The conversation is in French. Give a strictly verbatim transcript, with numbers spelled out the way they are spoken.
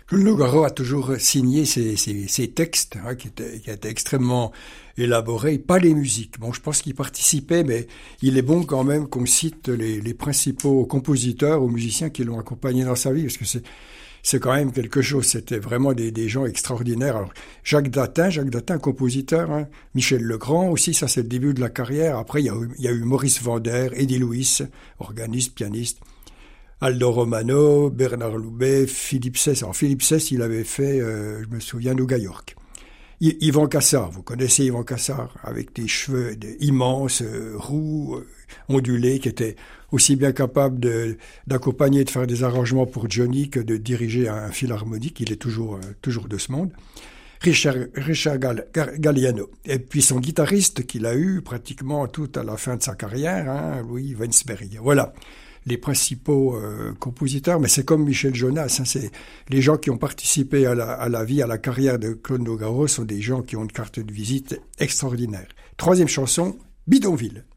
Claude Nougaro a toujours signé ses, ses, ses textes, hein, qui, étaient, qui étaient extrêmement élaborés, pas les musiques. Bon, je pense qu'il participait, mais il est bon quand même qu'on cite les, les principaux compositeurs ou musiciens qui l'ont accompagné dans sa vie, parce que c'est, c'est quand même quelque chose. C'était vraiment des, des gens extraordinaires. Alors, Jacques Datin, Jacques Datin, compositeur, hein, Michel Legrand aussi, ça c'est le début de la carrière. Après, il y a eu, il y a eu Maurice Vander, Eddie Louis, organiste, pianiste. Aldo Romano, Bernard Loubet, Philippe Sess. Alors Philippe Sess, il avait fait, euh, je me souviens, Nougat York. I- Yvan Cassard, vous connaissez Yvan Cassard, avec des cheveux des, immenses, euh, roux, euh, ondulés, qui était aussi bien capable de, d'accompagner, de faire des arrangements pour Johnny que de diriger un, un philharmonique. Il est toujours, euh, toujours de ce monde. Richard, Richard Gall, Galliano. Et puis son guitariste qu'il a eu pratiquement tout à la fin de sa carrière, hein, Louis Wensberry. Voilà. Les principaux euh, compositeurs, mais c'est comme Michel Jonas, hein, c'est les gens qui ont participé à la, à la vie, à la carrière de Claude Nougaro sont des gens qui ont une carte de visite extraordinaire. Troisième chanson, Bidonville.